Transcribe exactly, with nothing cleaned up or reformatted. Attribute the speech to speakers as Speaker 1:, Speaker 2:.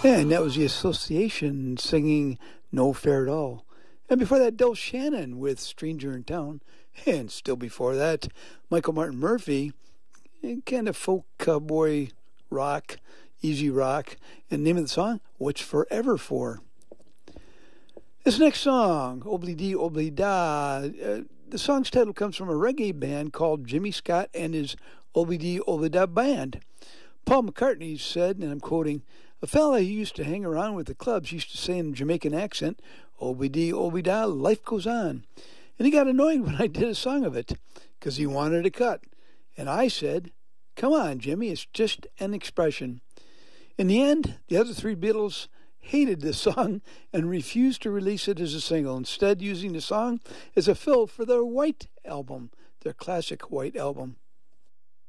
Speaker 1: And that was the Association singing No Fair at All. And before that, Del Shannon with Stranger in Town. And still before that, Michael Martin Murphey, kind of folk cowboy rock, easy rock. And the name of the song, What's Forever For? This next song, Obli Dee Obli Da, uh, the song's title comes from a reggae band called Jimmy Scott and his Obli Dee Obli Da Band. Paul McCartney said, and I'm quoting, "A fella who used to hang around with the clubs used to say in a Jamaican accent, Obli Dee Obli Da, life goes on. And he got annoyed when I did a song of it, because he wanted a cut. And I said, come on, Jimmy, it's just an expression." In the end, the other three Beatles hated this song and refused to release it as a single, instead using the song as a fill for their White album, their classic White album.